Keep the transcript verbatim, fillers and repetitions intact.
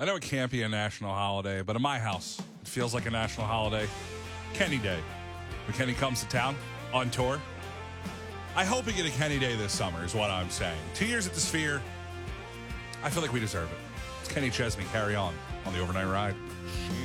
I know it can't be a national holiday, but in my house, it feels like a national holiday. Kenny Day. When Kenny comes to town on tour. I hope we get a Kenny Day this summer is what I'm saying. Two years at the Sphere. I feel like we deserve it. It's Kenny Chesney. Carry on on the Overnight Ride.